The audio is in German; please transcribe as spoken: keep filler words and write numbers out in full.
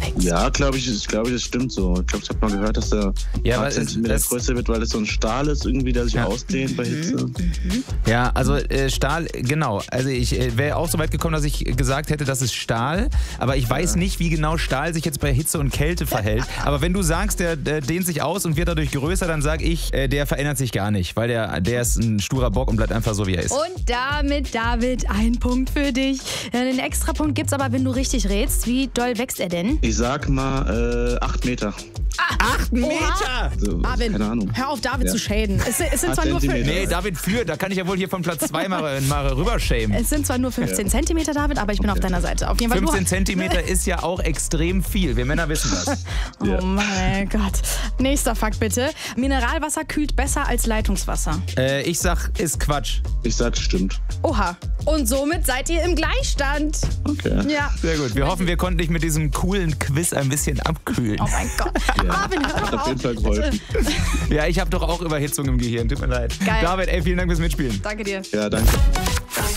Perfekt. Ja, glaube ich, ich glaube, das stimmt so. Ich glaube, ich habe mal gehört, dass der Ja, ein aber paar Zentimeter das- größer wird, weil es so ein Stahl ist irgendwie, der sich Ja. ausdehnt bei Hitze. Ja, also äh, Stahl, genau. Also ich äh, wäre auch so weit gekommen, dass ich gesagt hätte, das ist Stahl. Aber ich weiß nicht, wie genau Stahl sich jetzt bei Hitze und Kälte verhält. Aber wenn du sagst, der, der dehnt sich aus und wird dadurch größer, dann sage ich, äh, der verändert sich gar nicht. Weil der, der ist ein sturer Bock und bleibt einfach so, wie er ist. Und damit, David, ein Punkt für dich. Einen Extrapunkt gibt's aber, wenn du richtig rätst. Wie doll wächst er denn? Ich sag mal äh, acht Meter. Acht Meter! So, Marvin, keine Ahnung. hör auf, David Ja. zu schäden. Es, es sind Acht zwar nur fünf, Zentimeter. Nee, David führt. Da kann ich ja wohl hier von Platz zwei mal, mal rüberschämen. es sind zwar nur fünfzehn Zentimeter, David, aber ich bin auf deiner Seite. Auf jeden Fall fünfzehn du, Zentimeter ist ja auch extrem viel. Wir Männer wissen das. Oh Ja. mein Gott. Nächster Fakt bitte. Mineralwasser kühlt besser als Leitungswasser. Äh, ich sag, ist Quatsch. Ich sag, stimmt. Oha. Und somit seid ihr im Gleichstand. Okay. Ja. Sehr gut. Wir hoffen, wir konnten dich mit diesem coolen Quiz ein bisschen abkühlen. Oh mein Gott. Marvin, hör Hat doch auf jeden auf. Fall geholfen. Ja, ich habe doch auch Überhitzung im Gehirn. Tut mir leid. Geil. David, ey, vielen Dank fürs Mitspielen. Danke dir. Ja, danke.